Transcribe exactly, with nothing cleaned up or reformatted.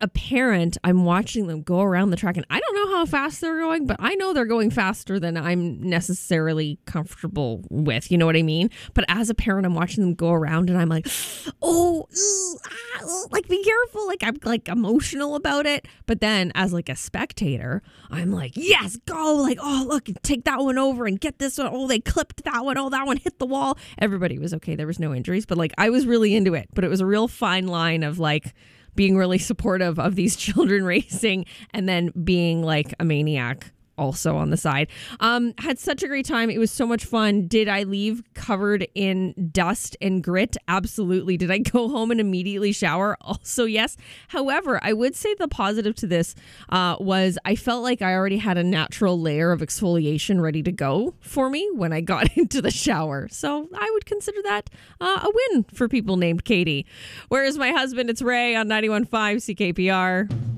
a parent, I'm watching them go around the track, and I don't know how fast they're going, but I know they're going faster than I'm necessarily comfortable with. You know what I mean? But as a parent, I'm watching them go around, and I'm like, oh, ew, ah, oh, like be careful. Like I'm like emotional about it. But then as like a spectator, I'm like, yes, go. Like, oh, look, take that one over and get this one. Oh, they clipped that one. Oh, that one hit the wall. Everybody was okay. There was no injuries, but like I was really into it. But it was a real fine line of like being really supportive of these children racing and then being like a maniac also on the side. Um, had such a great time. It was so much fun. Did I leave covered in dust and grit? Absolutely. Did I go home and immediately shower? Also, yes. However, I would say the positive to this uh, was I felt like I already had a natural layer of exfoliation ready to go for me when I got into the shower. So I would consider that uh, a win for people named Katie. Whereas my husband, it's Ray on ninety-one point five C K P R.